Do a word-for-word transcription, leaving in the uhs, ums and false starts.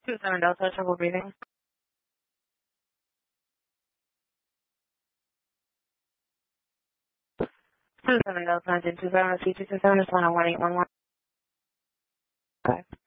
two seven Delta, trouble breathing. two seven Delta, nine two seven, C two two seven, is one oh one eight one one. Okay.